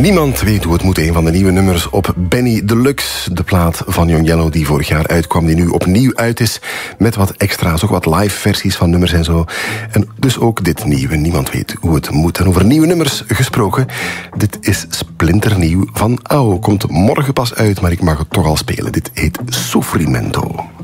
Niemand weet hoe het moet. Een van de nieuwe nummers op Benny Deluxe. De plaat van Young Yellow die vorig jaar uitkwam, die nu opnieuw uit is. Met wat extra's, ook wat live versies van nummers en zo. En dus ook dit nieuwe. Niemand weet hoe het moet. En over nieuwe nummers gesproken. Dit is splinternieuw van Au. Komt morgen pas uit, maar ik mag het toch al spelen. Dit heet Sofrimento.